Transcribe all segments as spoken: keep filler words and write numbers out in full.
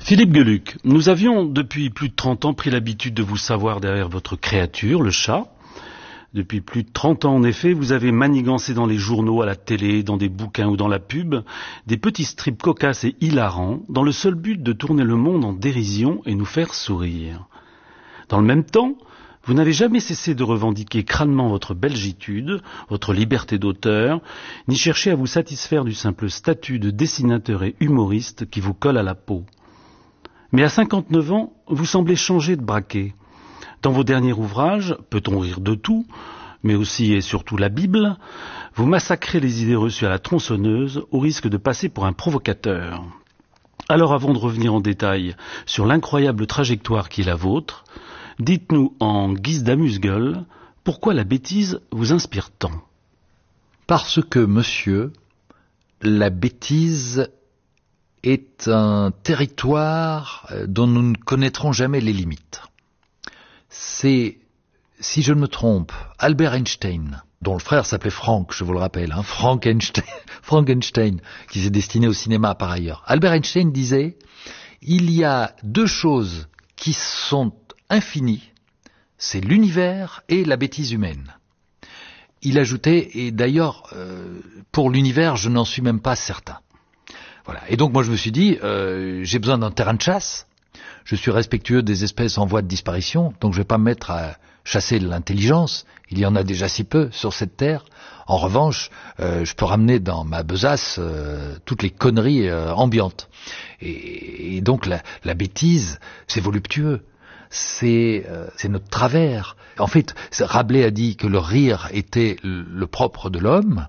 Philippe Geluck, nous avions depuis plus de trente ans pris l'habitude de vous savoir derrière votre créature, le chat. Depuis plus de trente ans, en effet, vous avez manigancé dans les journaux, à la télé, dans des bouquins ou dans la pub, des petits strips cocasses et hilarants, dans le seul but de tourner le monde en dérision et nous faire sourire. Dans le même temps, vous n'avez jamais cessé de revendiquer crânement votre belgitude, votre liberté d'auteur, ni cherché à vous satisfaire du simple statut de dessinateur et humoriste qui vous colle à la peau. Mais à cinquante-neuf ans, vous semblez changer de braquet. Dans vos derniers ouvrages, Peut-on rire de tout, mais aussi et surtout la Bible, vous massacrez les idées reçues à la tronçonneuse au risque de passer pour un provocateur. Alors avant de revenir en détail sur l'incroyable trajectoire qui est la vôtre, dites-nous en guise d'amuse-gueule, pourquoi la bêtise vous inspire tant ? Parce que, monsieur, la bêtise est un territoire dont nous ne connaîtrons jamais les limites. C'est, si je ne me trompe, Albert Einstein, dont le frère s'appelait Frank, je vous le rappelle, hein, Frankenstein, Frankenstein, qui s'est destiné au cinéma par ailleurs. Albert Einstein disait, il y a deux choses qui sont infinies, c'est l'univers et la bêtise humaine. Il ajoutait, et d'ailleurs, euh, pour l'univers, je n'en suis même pas certain. Voilà. Et donc moi je me suis dit, euh, j'ai besoin d'un terrain de chasse. Je suis respectueux des espèces en voie de disparition, donc je ne vais pas me mettre à chasser l'intelligence. Il y en a déjà si peu sur cette terre. En revanche, euh, je peux ramener dans ma besace euh, toutes les conneries euh, ambiantes. Et, et donc la, la bêtise, c'est voluptueux. C'est, euh, c'est notre travers. En fait, Rabelais a dit que le rire était le, le propre de l'homme.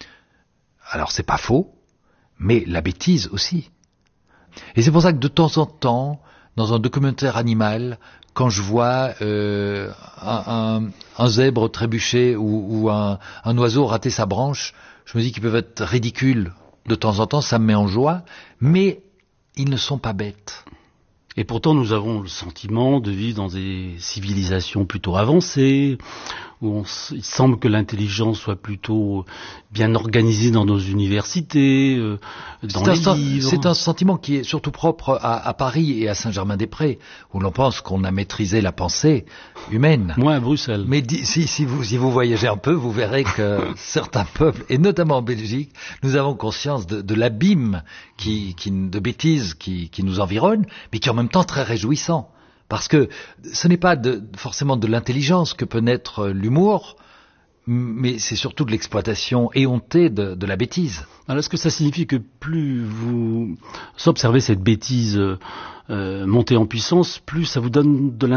Alors c'est pas faux, mais la bêtise aussi. Et c'est pour ça que de temps en temps, dans un documentaire animal, quand je vois euh, un, un, un zèbre trébucher ou, ou un, un oiseau rater sa branche, je me dis qu'ils peuvent être ridicules de temps en temps, ça me met en joie, mais ils ne sont pas bêtes. Et pourtant, nous avons le sentiment de vivre dans des civilisations plutôt avancées, où on, il semble que l'intelligence soit plutôt bien organisée dans nos universités, euh, dans les un, livres. C'est un sentiment qui est surtout propre à, à Paris et à Saint-Germain-des-Prés, où l'on pense qu'on a maîtrisé la pensée humaine. Moins à Bruxelles. Mais si, si, vous, si vous voyagez un peu, vous verrez que certains peuples, et notamment en Belgique, nous avons conscience de, de l'abîme qui, qui, de bêtises qui, qui nous environne, mais qui en même temps très réjouissant. Parce que ce n'est pas de, forcément de l'intelligence que peut naître l'humour, mais c'est surtout de l'exploitation éhontée de, de la bêtise. Alors est-ce que ça signifie que plus vous observez cette bêtise euh, monter en puissance, plus ça vous donne de l'inspiration ?